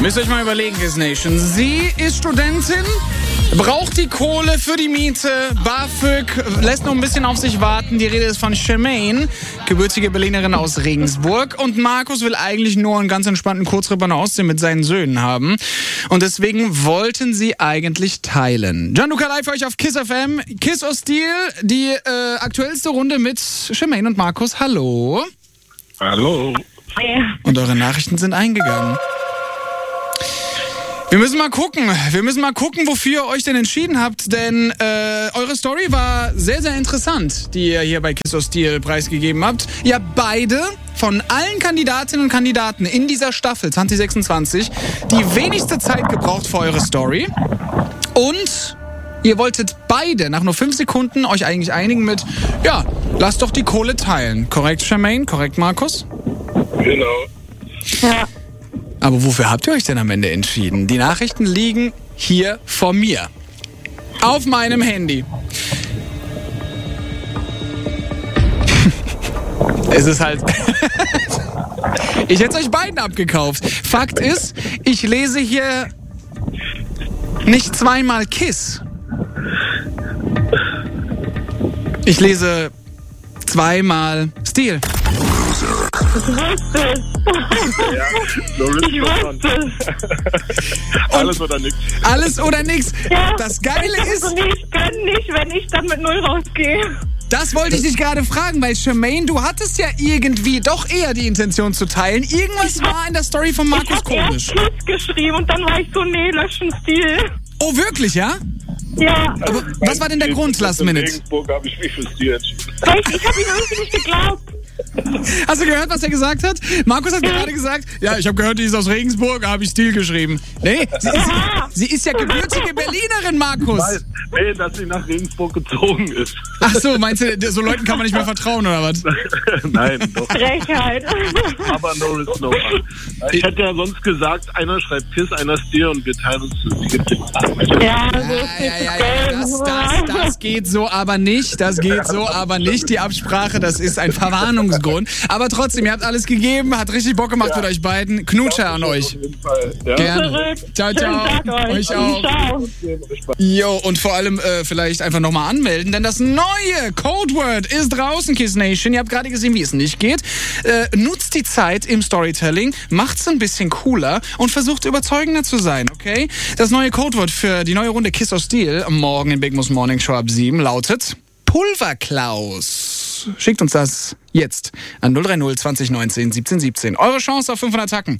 Müsst ihr euch mal überlegen, Kiss Nation. Sie ist Studentin, braucht die Kohle für die Miete, BAföG, lässt noch ein bisschen auf sich warten. Die Rede ist von Charmaine, gebürtige Berlinerin aus Regensburg. Und Markus will eigentlich nur einen ganz entspannten Kurztrip an der Ostsee mit seinen Söhnen haben. Und deswegen wollten sie eigentlich teilen. Gianluca live für euch auf Kiss FM. Kiss or Steel, die aktuellste Runde mit Charmaine und Markus. Hallo. Hallo. Und eure Nachrichten sind eingegangen. Wir müssen mal gucken, wofür ihr euch denn entschieden habt, denn eure Story war sehr, sehr interessant, die ihr hier bei Kiss or Steel preisgegeben habt. Ihr habt beide von allen Kandidatinnen und Kandidaten in dieser Staffel 2026 die wenigste Zeit gebraucht für eure Story. Und ihr wolltet beide nach nur 5 Sekunden euch eigentlich einigen mit, ja, lasst doch die Kohle teilen. Korrekt, Charmaine? Korrekt, Markus? Genau. Ja. Aber wofür habt ihr euch denn am Ende entschieden? Die Nachrichten liegen hier vor mir. Auf meinem Handy. Es ist halt... Ich hätte es euch beiden abgekauft. Fakt ist, ich lese hier nicht zweimal Kiss. Ich lese zweimal Steel. Ich wusste es. Ja, so Ich wusste es. Alles oder nichts. Alles oder nichts. Ja, Das Geile ist... Also ich kann nicht, wenn ich dann mit 0 rausgehe. Das wollte ich dich gerade fragen, weil Charmaine, du hattest ja irgendwie doch eher die Intention zu teilen. Irgendwas war in der Story von Markus Ich hab komisch. erst Plus geschrieben und dann war ich so, nee, löschen Stil. Oh, wirklich, ja? Ja, Aber was war denn der Grund, Last Minute? In Regensburg habe ich mich für Stil entschieden. ich habe ihn irgendwie nicht geglaubt. Hast du gehört, was er gesagt hat? Markus hat gerade gesagt, ja, ich habe gehört, die ist aus Regensburg, habe ich Stil geschrieben. Nee, sie ist ja gebürtige Berlinerin, Markus. Nee, dass sie nach Regensburg gezogen ist. Ach so, meinst du, so Leuten kann man nicht mehr vertrauen, oder was? Nein, doch. Frechheit. Aber no risk, no fun. Ich hätte ja sonst gesagt, einer schreibt Kiss, einer Stil und wir teilen uns das Ticket. Ja, so ist Das geht so aber nicht. Das geht so aber nicht. Die Absprache, das ist ein Verwarnungsgrund. Aber trotzdem, ihr habt alles gegeben, hat richtig Bock gemacht mit euch beiden. Knutsche an euch. Auf jeden Fall. Ja. Gerne. Zurück. Ciao, ciao. Schönen Tag Euch auch. Ciao. Jo, und vor allem vielleicht einfach nochmal anmelden, denn das neue Codeword ist draußen, Kiss Nation. Ihr habt gerade gesehen, wie es nicht geht. Nutzt die Zeit im Storytelling, macht's ein bisschen cooler und versucht überzeugender zu sein, okay? Das neue Codewort für die neue Runde Kiss or Steel morgen in Big Moose Morning Show ab 7 lautet Pulverklaus. Schickt uns das jetzt an 030 2019 17 17. Eure Chance auf 500 Tacken.